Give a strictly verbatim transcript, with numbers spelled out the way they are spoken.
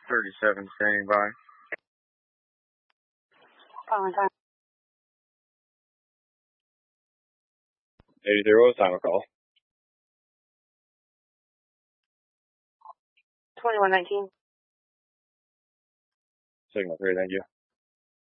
thirty-seven standing by. Calling time. eighty-three, what was time of call? twenty-one nineteen. Signal three, thank you.